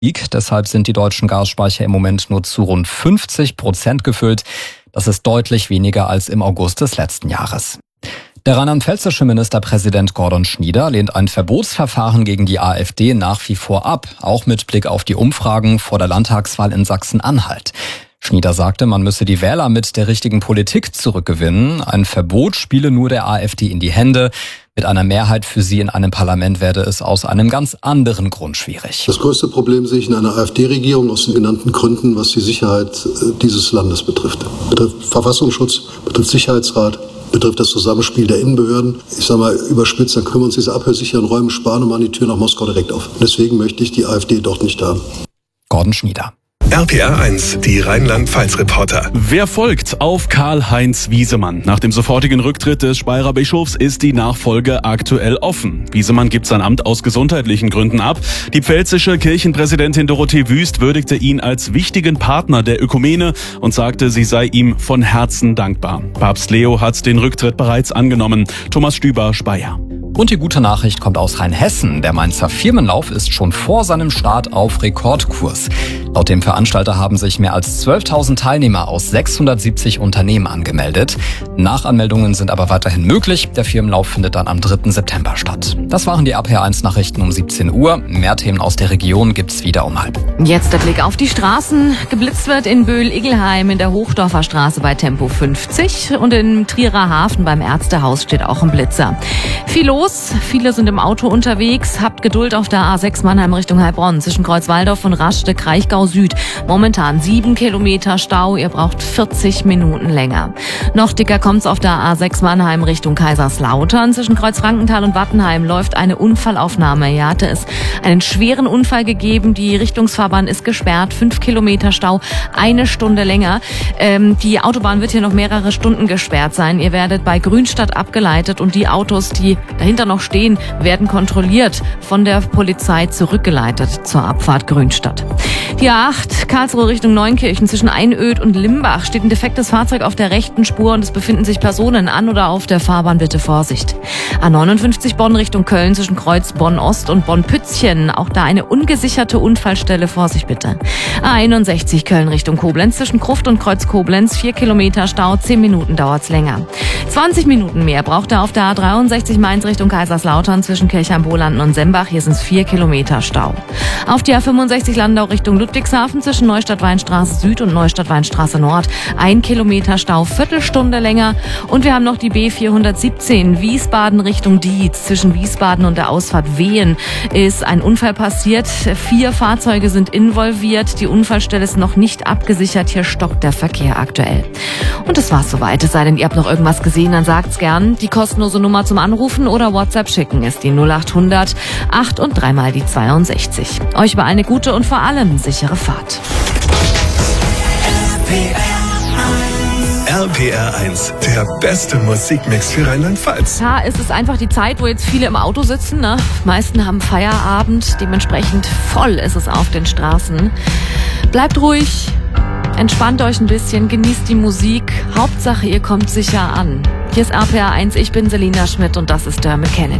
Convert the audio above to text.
Deshalb sind die deutschen Gasspeicher im Moment nur zu rund 50% gefüllt. Das ist deutlich weniger als im August des letzten Jahres. Der rheinland-pfälzische Ministerpräsident Gordon Schnieder lehnt ein Verbotsverfahren gegen die AfD nach wie vor ab, auch mit Blick auf die Umfragen vor der Landtagswahl in Sachsen-Anhalt. Schnieder sagte, man müsse die Wähler mit der richtigen Politik zurückgewinnen. Ein Verbot spiele nur der AfD in die Hände. Mit einer Mehrheit für sie in einem Parlament werde es aus einem ganz anderen Grund schwierig. Das größte Problem sehe ich in einer AfD-Regierung aus den genannten Gründen, was die Sicherheit dieses Landes betrifft. Betrifft Verfassungsschutz, betrifft Sicherheitsrat, betrifft das Zusammenspiel der Innenbehörden. Ich sage mal überspitzt, dann können wir uns diese abhörsicheren Räume sparen und machen die Tür nach Moskau direkt auf. Deswegen möchte ich die AfD dort nicht haben. Gordon Schnieder. RPR 1, die Rheinland-Pfalz-Reporter. Wer folgt auf Karl-Heinz Wiesemann? Nach dem sofortigen Rücktritt des Speyerer Bischofs ist die Nachfolge aktuell offen. Wiesemann gibt sein Amt aus gesundheitlichen Gründen ab. Die pfälzische Kirchenpräsidentin Dorothee Wüst würdigte ihn als wichtigen Partner der Ökumene und sagte, sie sei ihm von Herzen dankbar. Papst Leo hat den Rücktritt bereits angenommen. Thomas Stüber, Speyer. Und die gute Nachricht kommt aus Rheinhessen. Der Mainzer Firmenlauf ist schon vor seinem Start auf Rekordkurs. Laut dem Veranstalter haben sich mehr als 12.000 Teilnehmer aus 670 Unternehmen angemeldet. Nachanmeldungen sind aber weiterhin möglich. Der Firmenlauf findet dann am 3. September statt. Das waren die RPR 1 Nachrichten um 17 Uhr. Mehr Themen aus der Region gibt's wieder um 12:30. Jetzt der Blick auf die Straßen. Geblitzt wird in Böhl-Igelheim in der Hochdorfer Straße bei Tempo 50 und im Trierer Hafen beim Ärztehaus steht auch ein Blitzer. Viel los, viele sind im Auto unterwegs. Habt Geduld auf der A6 Mannheim Richtung Heilbronn zwischen Kreuzwaldorf und Raschde-Kraichgau Süd. Momentan 7 Kilometer Stau, ihr braucht 40 Minuten länger. Noch dicker kommt's auf der A6 Mannheim Richtung Kaiserslautern. Zwischen Kreuzfrankenthal und Wattenheim läuft eine Unfallaufnahme. Hier hatte es einen schweren Unfall gegeben. Die Richtungsfahrbahn ist gesperrt. 5 Kilometer Stau, 1 Stunde länger. Die Autobahn wird hier noch mehrere Stunden gesperrt sein. Ihr werdet bei Grünstadt abgeleitet und die Autos, die dahinter noch stehen, werden kontrolliert, von der Polizei zurückgeleitet zur Abfahrt Grünstadt. Die A8 Karlsruhe Richtung Neunkirchen zwischen Einöd und Limbach steht ein defektes Fahrzeug auf der rechten Spur und es befinden sich Personen an oder auf der Fahrbahn. Bitte Vorsicht. A59 Bonn Richtung Köln zwischen Kreuz Bonn-Ost und Bonn-Pützchen. Auch da eine ungesicherte Unfallstelle. Vorsicht bitte. A61 Köln Richtung Koblenz zwischen Gruft und Kreuz Koblenz. 4 Kilometer Stau, 10 Minuten dauert's länger. 20 Minuten mehr braucht er auf der A63 Mainz Richtung Kaiserslautern zwischen Kirchheim-Bohlanden und Sembach. Hier sind es 4 Kilometer Stau. Auf die A65 Landau Richtung Ludwigshafen zwischen Neustadt-Weinstraße Süd und Neustadt-Weinstraße Nord. 1 Kilometer Stau, Viertelstunde länger. Und wir haben noch die B417 Wiesbaden Richtung Dietz. Zwischen Wiesbaden und der Ausfahrt Wehen ist ein Unfall passiert. 4 Fahrzeuge sind involviert. Die Unfallstelle ist noch nicht abgesichert. Hier stockt der Verkehr aktuell. Und das war's soweit. Es sei denn, ihr habt noch irgendwas gesehen, dann sagt's gern. Die kostenlose Nummer zum Anrufen oder WhatsApp schicken ist die 0800 8 und 3 mal die 62. Euch über eine gute und vor allem sichere Fahrt. RPR 1, der beste Musikmix für Rheinland-Pfalz. Ja, es ist einfach die Zeit, wo jetzt viele im Auto sitzen. Ne? Die meisten haben Feierabend, dementsprechend voll ist es auf den Straßen. Bleibt ruhig, entspannt euch ein bisschen, genießt die Musik. Hauptsache, ihr kommt sicher an. Hier ist RPR 1, ich bin Selina Schmidt und das ist Dermot Kennedy.